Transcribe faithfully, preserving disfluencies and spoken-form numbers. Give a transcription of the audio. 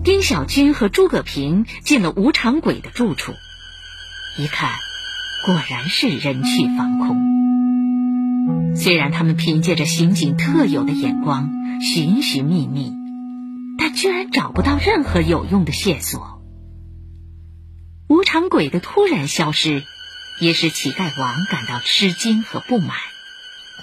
丁小军和诸葛平进了无常鬼的住处，一看，果然是人去房空。虽然他们凭借着刑警特有的眼光寻寻觅觅，但居然找不到任何有用的线索。无常鬼的突然消失，也使乞丐王感到吃惊和不满。